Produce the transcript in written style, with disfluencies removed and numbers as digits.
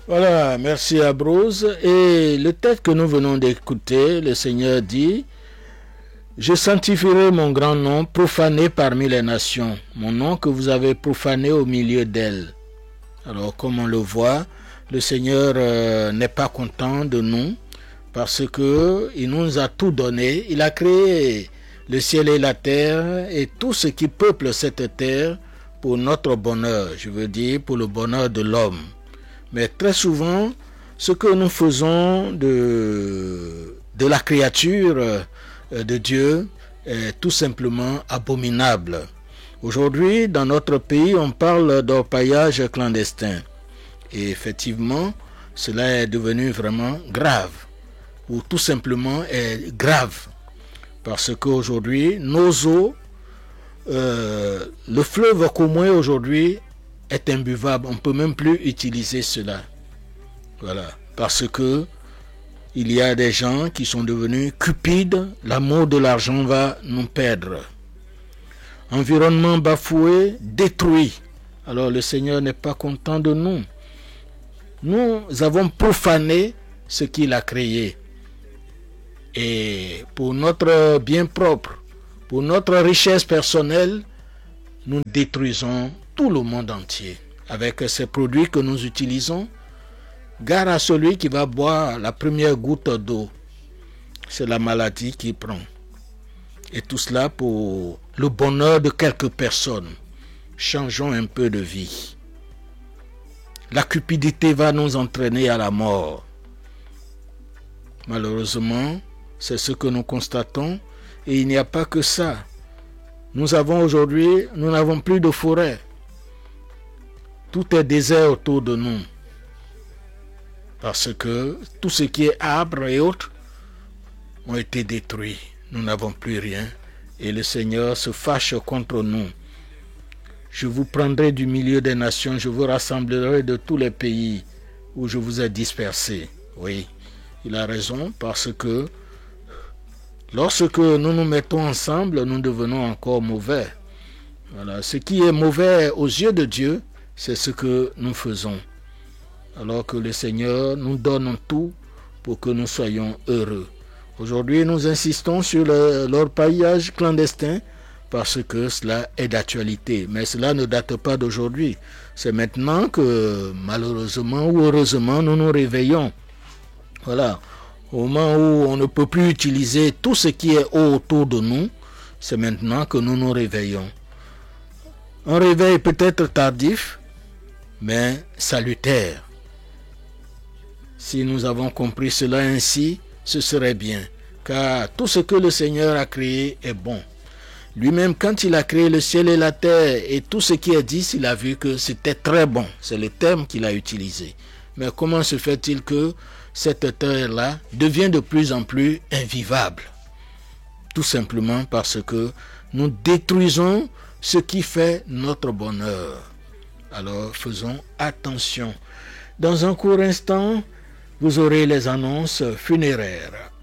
Voilà, merci à Bruce. Et le texte que nous venons d'écouter, le Seigneur dit, je sanctifierai mon grand nom profané parmi les nations, mon nom que vous avez profané au milieu d'elles. Alors, comme on le voit, le Seigneur n'est pas content de nous parce que il nous a tout donné. Il a créé le ciel et la terre et tout ce qui peuple cette terre pour notre bonheur, je veux dire pour le bonheur de l'homme. Mais très souvent, ce que nous faisons de la créature de Dieu est tout simplement abominable. Aujourd'hui, dans notre pays, on parle d'orpaillage clandestin. Et effectivement, cela est devenu vraiment grave. Ou tout simplement est grave. Parce qu'aujourd'hui, nos eaux, le fleuve Comoé aujourd'hui est imbuvable. On ne peut même plus utiliser cela. Voilà. Parce que il y a des gens qui sont devenus cupides. L'amour de l'argent va nous perdre. Environnement bafoué, détruit. Alors le Seigneur n'est pas content de nous. Nous avons profané ce qu'il a créé. Et pour notre bien propre, pour notre richesse personnelle, nous détruisons tout le monde entier. Avec ces produits que nous utilisons, gare à celui qui va boire la première goutte d'eau. C'est la maladie qui prend. Et tout cela pour le bonheur de quelques personnes. Changeons un peu de vie. La cupidité va nous entraîner à la mort. Malheureusement, c'est ce que nous constatons. Et il n'y a pas que ça. Nous n'avons plus de forêt. Tout est désert autour de nous. Parce que tout ce qui est arbres et autres ont été détruits. Nous n'avons plus rien. Et le Seigneur se fâche contre nous. Je vous prendrai du milieu des nations, je vous rassemblerai de tous les pays où je vous ai dispersés. Oui, il a raison, parce que lorsque nous nous mettons ensemble, nous devenons encore mauvais. Voilà. Ce qui est mauvais aux yeux de Dieu, c'est ce que nous faisons. Alors que le Seigneur nous donne tout pour que nous soyons heureux. Aujourd'hui, nous insistons sur l'orpaillage clandestin parce que cela est d'actualité. Mais cela ne date pas d'aujourd'hui. C'est maintenant que, malheureusement ou heureusement, nous nous réveillons. Voilà. Au moment où on ne peut plus utiliser tout ce qui est autour de nous, c'est maintenant que nous nous réveillons. Un réveil peut-être tardif, mais salutaire. Si nous avons compris cela ainsi, ce serait bien, car tout ce que le Seigneur a créé est bon. Lui-même, quand il a créé le ciel et la terre et tout ce qui est dit, il a vu que c'était très bon. C'est le terme qu'il a utilisé. Mais comment se fait-il que cette terre-là devient de plus en plus invivable? Tout simplement parce que nous détruisons ce qui fait notre bonheur. Alors faisons attention. Dans un court instant, vous aurez les annonces funéraires.